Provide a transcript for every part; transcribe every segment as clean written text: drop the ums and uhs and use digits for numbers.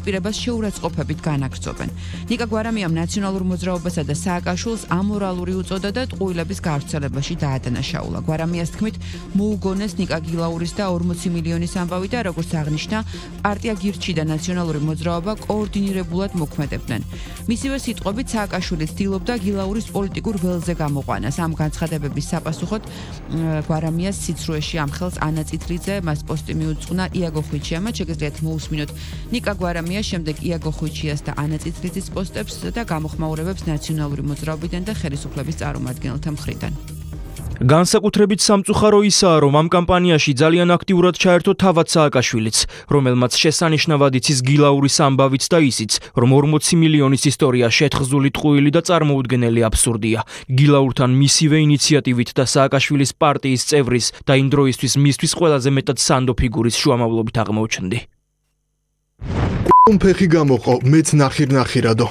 დაპირისპირებას შეურაცხყოფებით განაგრძობენ. ნიკა გვარამიამ ნაციონალურ მოძრაობასა და სააკაშვილს ამორალური უწოდა და ტყუილების გავრცელებაში დაადანაშაულა. გვარამიას თქმით, მოუგონეს ნიკა გილაურის და 40 მილიონის ამბავი და როგორც აღნიშნა, პარტია გირჩი და ნაციონალური მოძრაობა კოორდინირებულად მოქმედებდნენ. მისივე სიტყვებით სააკაშვილი ცდილობდა გილაურის პოლიტიკურ ველზე გამოყვანას. ამ განცხადებების საპასუხოდ გვარამიას სიცრუეში ამ ხელს ანა წითლიძე მას პოსტი მიუძღვნა იაგო ხვიჩიამ. შეგიძლიათ მოусმინოთ ნიკა გვარამიას, შემდეგ იაგო ხვიჩიას და ანა წითლიძის პოსტებს და გამოხმაურებებს ნაციონალური მოძრაობიდან და ხელისუფლების წარმომადგენელთა მხრიდან. განსაკუთრებით სამწუხარო ისაა, რომ ამ კამპანიაში ძალიან აქტიურად ჩაერთო თავად სააკაშვილიც, რომელმაც შესანიშნავად იცის გილაურის ამბავიც და ისიც, რომ 40 მილიონის ისტორია შეთხზული ტყუილი და წარმოუდგენელი აბსურდია. გილაურთან მისივე ინიციატივით და სააკაშვილის პარტიის წევრის და იმ დროისთვის მისთვის ყველაზე მეტად სანდო ფიგურის შუამავლობით აღმოჩნდი. ფეხი გამოყო, მეც ნახირადო.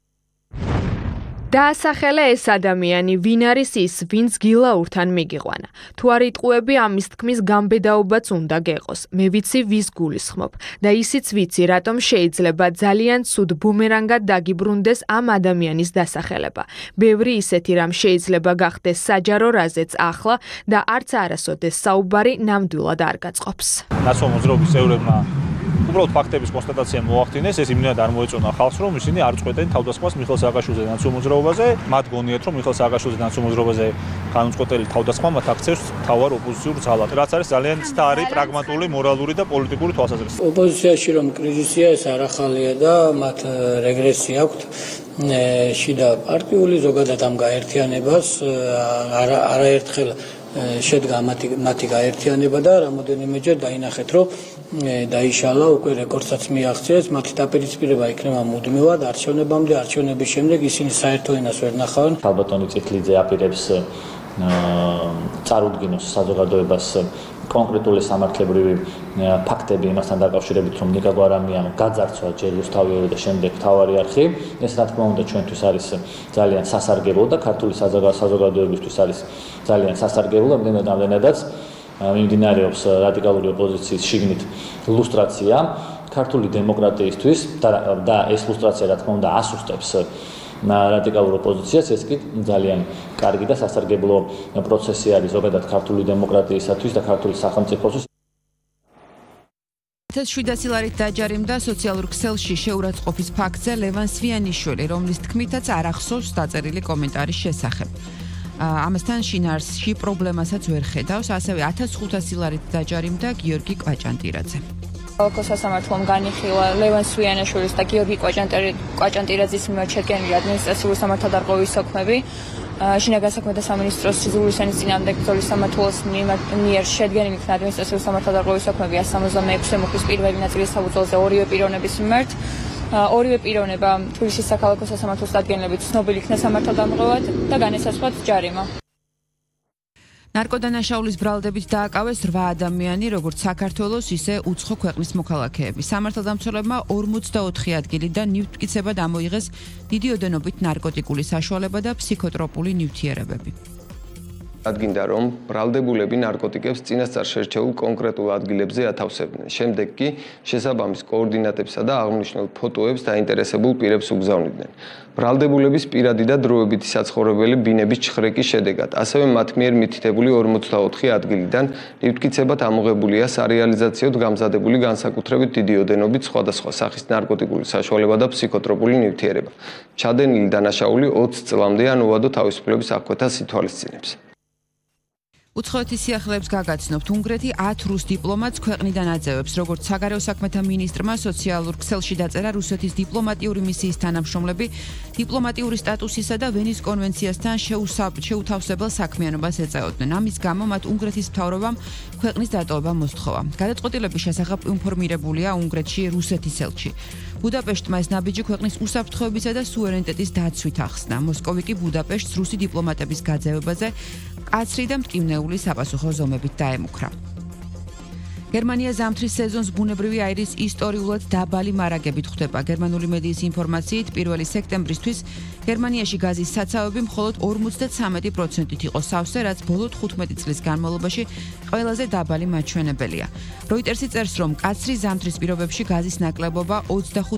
დაასახელა ეს ადამიანი, ვინ არის ის, ვინც გილაურთან მიგიყვანა. თუ არ იტყუები, ამის თქმის გამბედაობაც უნდა გეყოს. მე ვიცი, ვის გულისხმობ და ისიც ვიცი, რატომ შეიძლება ძალიან ცუდ ბუმერანგად დაგიბრუნდეს ამ ადამიანის დასახელება. ბევრი ისეთი რამ შეიძლება გახდეს საჯარო, რაზეც ახლა და არც არასოდეს საუბარი ნამდვილად არ გაწყობს. ნაციონალური მოძრაობის წევრებმა უბრალოდ ფაქტების კონსტატაცია მოახდინეს, ეს იმდენად არ მოეწონა ხალხს, რომ ისინი არ წყვეტენ თავდასხმას მიხეილ სააკაშვილზე და ნაციონალურ მოძრაობაზე. მათ გონიათ, რომ მიხეილ სააკაშვილზე და ნაციონალურ მოძრაობაზე განუწყვეტელი თავდასხმა მათ აქცევს თავარ ოპოზიციურ ძალად, რაც არის ძალიან ცდარი, პრაგმატული, მორალური და პოლიტიკური თვალსაზრისით. ოპოზიციაში რომ კრიზისია, ეს არ ახალია და მათ რეგრესია აქვთ. შიდა პარტიული ზოგადად ამ გაერთიანებას არაერთხელ შედგა მათი გაერთიანება და რამოდენიმეჯერ დაინახეთ, რომ დაიშალა, უკვე რეკორდსაც მიაღწიეს, მათი დაპირისპირება იქნება მუდმივად არჩევნებამდე, არჩევნების შემდეგ ისინი საერთო ენას ვერ ნახავენ. ალბათონი წითლიძე აპირებს წარუდგინოს საზოგადოებას კონკრეტული სამართლებრივი ფაქტები იმასთან დაკავშირებით, რომ ნიკა გვარამიამ გაძარცვა ჯერ რუსთავიელი და შემდეგ თავარი არხი. ეს რა თქმა უნდა ჩვენთვის არის ძალიან სასარგებლო და ქართული საზოგადოებისთვის არის ძალიან სასარგებლო, ამდენადაც მიმდინარეობს რადიკალური ოპოზიციის შიგნით ლუსტრაცია ქართული დემოკრატიისთვის და ეს ლუსტრაცია რა თქმა უნდა ასუსტებს რადიკალურ ოპოზიციას. ეს კი ძალიან კარგი და სასარგებლო პროცესი არის ზოგადად ქართული დემოკრატიისათვის და ქართული სახელმწიფოსთვის. 1700 ლარით დაჯარიმდა სოციალურ ქსელში შეურაცხყოფის ფაქტზე ლევან სვიანიშვილი, რომლის თქმითაც არ ახსოვს დაწერილი კომენტარის შესახებ. ამასთან შინაარსში პრობლემასაც ვერ ხედავს, ასევე 1500 ლარით დაჯარიმდა გიორგი კვაჭანტირაძე. ხალხო სასამართლომ განიხილა ლევან სვიანაშვილის და გიორგი კვაჭანტირაძის მიმართ შედგენილი ადმინისტრაციული სამართალდარღვევის საქმეები. შინაგან საქმეთა სამინისტროს სიზულისენის წინააღმდეგ ბრძოლის სამმართველოს მიერ შედგენილი ადმინისტრაციული სამართალდარღვევის საქმეები 166-ე მუხლის პირველი ნაწილის საფუძველზე ორივე პიროვნების მიმართ. ორივე პიროვნება თბილისის საქალაქო სასამართლოს დადგენილებით ცნობილი იქნა სამართალდამღვრად და განესაზღვრათ ჯარიმა. ნარკოდანაშაულის ბრალდებით დააკავეს 8 ადამიანი, როგორც საქართველოს, ისე უცხო ქვეყნის მოქალაქეები. სამართალდამცველებმა 44 ადგილიდან ნივთმტკიცებად ამოიღეს დიდი ოდენობით ნარკოტიკული საშუალება და ფსიქოტროპული ნივთიერებები. ადგინდა რომ ბრალდებულები ნარკოტიკებს წინასწარ შერჩეულ კონკრეტულ ადგილებზე ათავსებდნენ. შემდეგ კი შესაბამის კოორდინატებსა და აღნიშნულ ფოტოებს დაინტერესებულ პირებს უგზავნიდნენ. ბრალდებულების პირადი და დროებითი საცხოვრებელი ბინების ჩხრეკის შედეგად, ასევე მათ მიერ მითითებული 44 ადგილიდან ნივთმტკიცებად ამოღებულია სარეალიზაციოდ გამზადებული განსაკუთრებით დიდი ოდენობით სხვადასხვა სახის ნარკოტიკული საშუალება და ფსიქოტროპული ნივთიერება. ჩადენილი დანაშაული 20 წლამდე ან უადო თავისუფლების აღკვეთას ითვალისწინებს. უცხოეთის სიახლეებს გაგაცნობთ, უნგრეთი 10 რუს დიპლომატს ქვეყნიდან აძევებს, როგორც საგარეო საქმეთა მინისტრმა სოციალურ ქსელში დაწერა, რუსეთის დიპლომატიური მისიის თანამშრომლები დიპლომატიური სტატუსისა და ვენის კონვენციასთან შეუთავსებელ საქმიანობას ეწეოდნენ. ამის გამო მათ უნგრეთის მთავრობამ ქვეყნის დატოვება მოსთხოვა. გადაწყვეტილების შესახებ ინფორმირებულია უნგრეთში რუსეთის ელჩი. ბუდაპეშტმა ეს ნაბიჯი ქვეყნის უსაფრთხოებისა და სუვერენიტეტის დაცვით ახსნა. მოსკოვი კი ბუდაპეშტს რუსი დიპლომატების გაძევებაზე კაცრი და მტკივნეული საპასუხო ზომებით დაემუქრა. გერმანია ზამთრის სეზონს ბუნებრივი აირის ისტორიულად დაბალი მარაგებით ხვდება. გერმანული მედიის ინფორმაციით 1 სექტემბრისთვის გერმანიაში გაზის საცავები მხოლოდ 53%-ით იყო სავსე, რაც ბოლო 15 წლის განმავლობაში ყველაზე დაბალი მაჩვენებელია. როიტერსი წერს, რომ კაცრი ზამთრის პირობებში გაზის ნაკლებობა 25